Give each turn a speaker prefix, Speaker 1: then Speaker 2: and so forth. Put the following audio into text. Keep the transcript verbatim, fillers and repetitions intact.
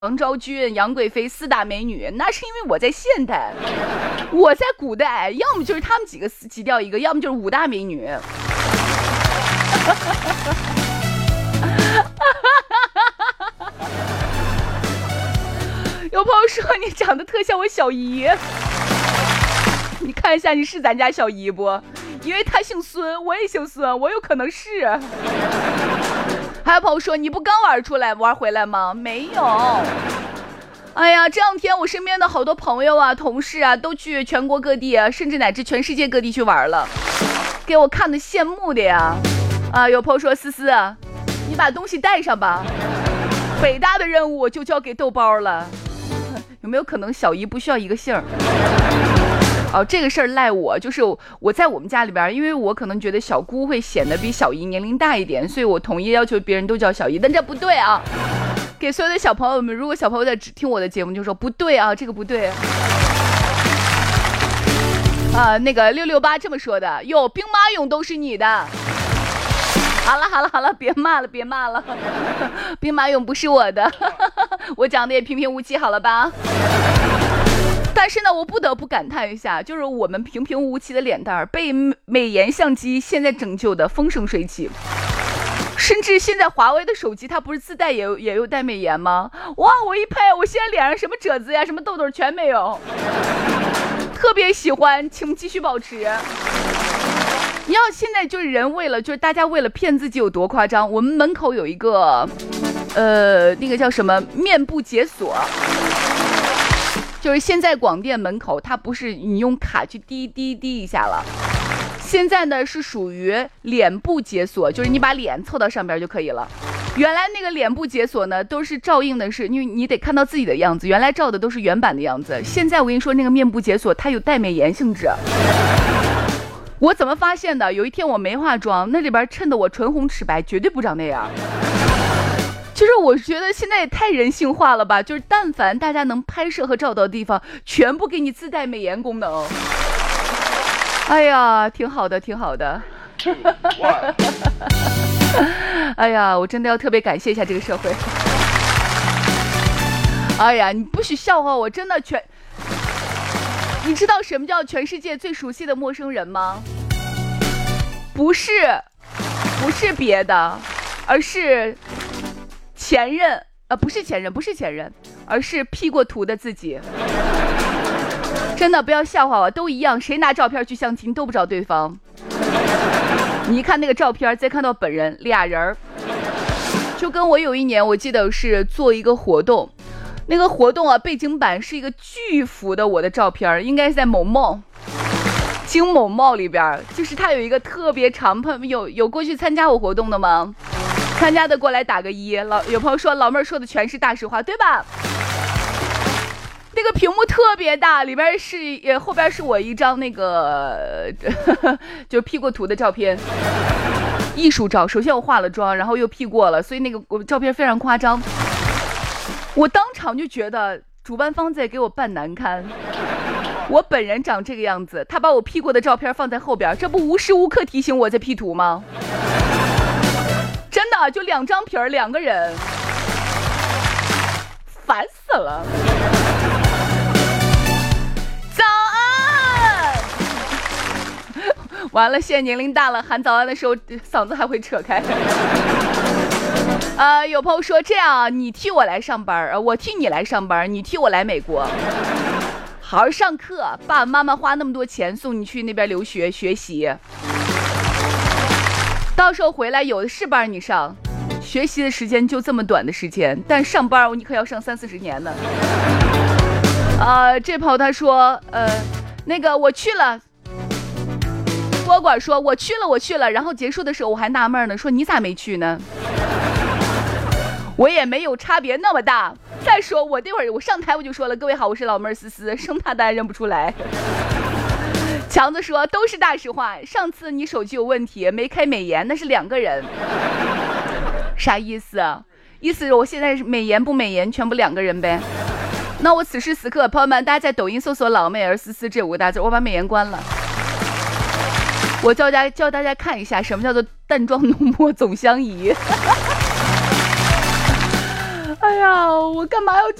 Speaker 1: 王昭君、杨贵妃四大美女，那是因为我在现代，我在古代，要么就是他们几个挤掉一个，要么就是五大美女。有朋友说你长得特像我小姨，你看一下你是咱家小姨不？因为她姓孙，我也姓孙，我有可能是。还有朋友说你不刚玩出来玩回来吗？没有。哎呀，这两天我身边的好多朋友啊、同事啊，都去全国各地啊，甚至乃至全世界各地去玩了，给我看的羡慕的呀。啊，有朋友说思思，你把东西带上吧，北大的任务就交给豆包了。有没有可能小姨不需要一个姓儿？哦，这个事儿赖我，就是我在我们家里边，因为我可能觉得小姑会显得比小姨年龄大一点，所以我统一要求别人都叫小姨，但这不对啊！给所有的小朋友们，如果小朋友在听我的节目，就说不对啊，这个不对。啊，那个六六八这么说的，哟，兵马俑都是你的。好了好了好了，别骂了别骂了，兵马俑不是我的，我讲的也平平无奇，好了吧？但是呢，我不得不感叹一下，就是我们平平无奇的脸蛋儿被美颜相机现在拯救的风生水起，甚至现在华为的手机它不是自带也有也有带美颜吗？哇，我一拍，我现在脸上什么褶子呀、什么痘痘全没有，特别喜欢，请继续保持。你要现在就是人为了就是大家为了骗自己有多夸张，我们门口有一个呃那个叫什么面部解锁，就是现在广电门口它不是你用卡去滴滴滴一下了，现在呢是属于脸部解锁，就是你把脸凑到上边就可以了。原来那个脸部解锁呢都是照应的是因为你得看到自己的样子，原来照的都是原版的样子，现在我跟你说那个面部解锁它有带美颜性质。我怎么发现的？有一天我没化妆，那里边衬得我唇红齿白，绝对不长那样。就是我觉得现在也太人性化了吧，就是但凡大家能拍摄和照到的地方，全部给你自带美颜功能。哎呀，挺好的挺好的。哎呀，我真的要特别感谢一下这个社会。哎呀，你不许笑话我，真的全你知道什么叫全世界最熟悉的陌生人吗？不是不是别的，而是前任，呃，不是前任，不是前任，而是 P 过图的自己。真的不要笑话我，都一样，谁拿照片去相亲都不找对方。你一看那个照片，再看到本人，俩人就跟我有一年，我记得是做一个活动，那个活动啊，背景板是一个巨幅的我的照片，应该是在某茂。京某茂里边，就是他有一个特别长，有有过去参加我活动的吗？参加的过来打个一。老有朋友说老妹儿说的全是大实话，对吧？那个屏幕特别大，里边是呃后边是我一张那个就 P 过图的照片，艺术照。首先我化了妆，然后又 P 过了，所以那个照片非常夸张。我当场就觉得主办方在给我扮难堪。我本人长这个样子，他把我 P 过的照片放在后边，这不无时无刻提醒我在 P 图吗？真的就两张皮儿，两个人，烦死了。早安。完了，现在年龄大了，喊早安的时候嗓子还会扯开。呃，有朋友说这样，你替我来上班，呃，我替你来上班，你替我来美国，好好上课，爸爸妈妈花那么多钱送你去那边留学学习，到时候回来有的是班你上，学习的时间就这么短的时间，但上班你可要上三四十年呢。呃，这朋友他说，呃，那个我去了。蝈蝈说我去了我去了，然后结束的时候我还纳闷呢，说你咋没去呢？我也没有差别那么大。再说我这会儿我上台我就说了，各位好，我是老妹儿思思，生怕大家认不出来。强子说都是大实话，上次你手机有问题没开美颜，那是两个人。啥意思啊？意思是我现在美颜不美颜全部两个人呗。那我此时此刻朋友们，大家在抖音搜索老妹儿思思这五个大字，我把美颜关了。我教大家教大家看一下什么叫做淡妆浓抹总相宜。哎呀， 啊，我干嘛要